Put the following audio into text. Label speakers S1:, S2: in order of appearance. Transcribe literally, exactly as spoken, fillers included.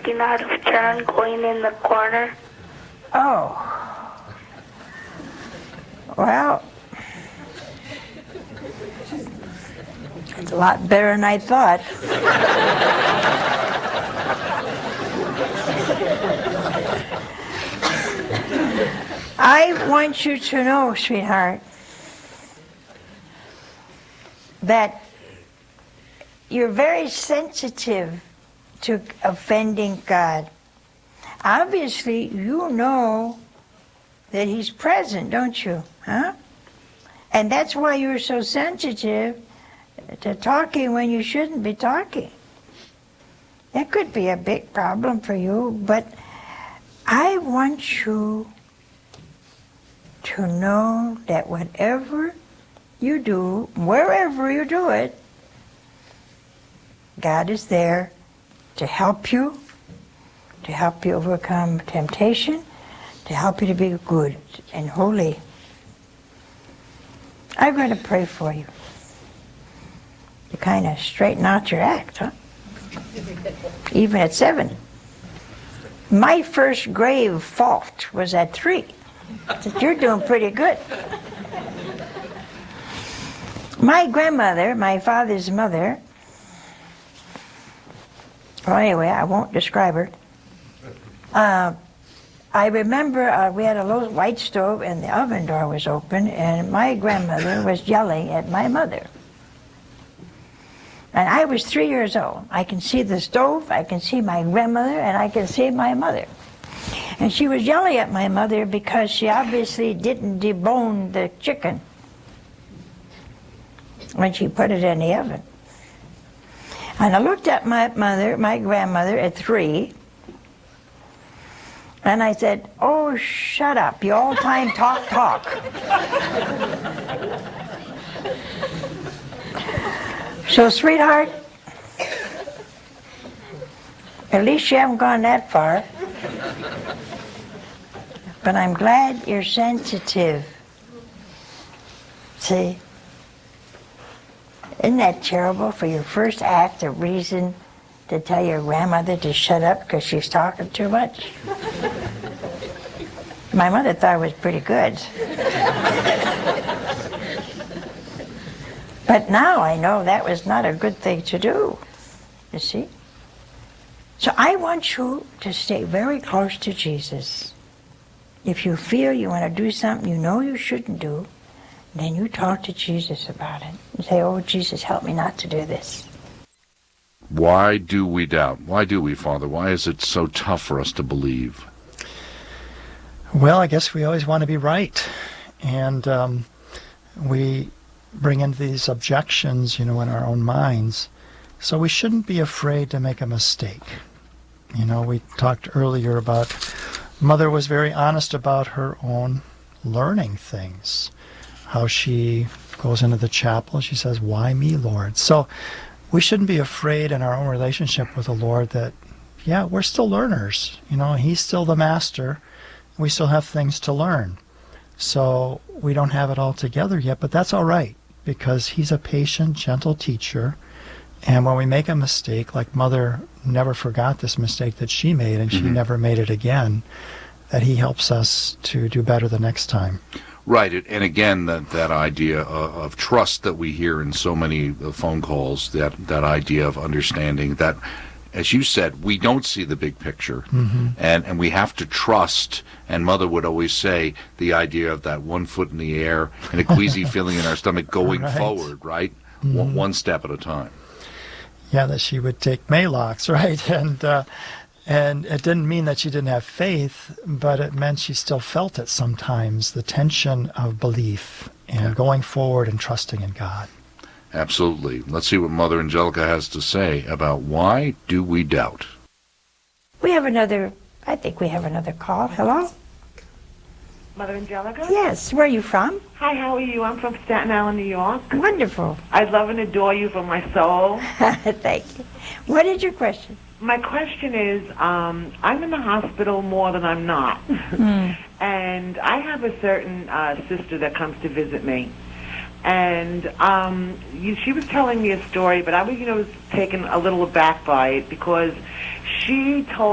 S1: asking out of turn, going in the corner.
S2: Oh. Well, it's a lot better than I thought. I want you to know, sweetheart, that you're very sensitive to offending God. Obviously, you know that He's present, don't you? Huh? And that's why you're so sensitive to talking when you shouldn't be talking. That could be a big problem for you, but I want you to know that whatever you do, wherever you do it, God is there to help you, to help you overcome temptation, to help you to be good and holy. I'm going to pray for you to kind of straighten out your act, huh? Even at seven. My first grave fault was at three. So you're doing pretty good. My grandmother, my father's mother, well, anyway, I won't describe her. Uh, I remember uh, we had a little white stove and the oven door was open, and my grandmother was yelling at my mother. And I was three years old. I can see the stove, I can see my grandmother, and I can see my mother. And she was yelling at my mother because she obviously didn't debone the chicken when she put it in the oven. And I looked at my mother, my grandmother at three, and I said, "Oh, shut up, you all-time talk talk." So, sweetheart, at least you haven't gone that far. But I'm glad you're sensitive. See? Isn't that terrible for your first act of reason to tell your grandmother to shut up because she's talking too much? My mother thought it was pretty good. But now I know that was not a good thing to do, you see? So I want you to stay very close to Jesus. If you feel you want to do something you know you shouldn't do, then you talk to Jesus about it. And say, "Oh, Jesus, help me not to do this."
S3: Why do we doubt? Why do we, Father? Why is it so tough for us to believe?
S4: Well, I guess we always want to be right. And um, we bring in these objections, you know, in our own minds. So we shouldn't be afraid to make a mistake. You know, we talked earlier about Mother was very honest about her own learning things. How she goes into the chapel, she says, "Why me, Lord?" So we shouldn't be afraid in our own relationship with the Lord that, yeah, we're still learners. You know, He's still the master. We still have things to learn. So we don't have it all together yet, but that's all right, because He's a patient, gentle teacher. And when we make a mistake, like Mother never forgot this mistake that she made, and she mm-hmm. never made it again, that He helps us to do better the next time.
S3: Right, and again, that, that idea of, of trust that we hear in so many phone calls, that, that idea of understanding that, as you said, we don't see the big picture, mm-hmm. and, and we have to trust, and Mother would always say the idea of that one foot in the air and a queasy feeling in our stomach going right. forward, right? Mm-hmm. One, one step at a time.
S4: Yeah, that she would take Maalox, right? And uh, and it didn't mean that she didn't have faith, but it meant she still felt it sometimes, the tension of belief and yeah. going forward and trusting in God.
S3: Absolutely. Let's see what Mother Angelica has to say about why do we doubt.
S2: We have another, I think we have another call. Hello?
S5: Mother Angelica?
S2: Yes. Where are you from?
S5: Hi, how are you? I'm from Staten Island, New York.
S2: Wonderful.
S5: I love and adore you from my soul.
S2: Thank you. What is your question?
S5: My question is, um, I'm in the hospital more than I'm not. Mm. And I have a certain uh, sister that comes to visit me. And um, you, she was telling me a story, but I was, you know, was taken a little aback by it because she told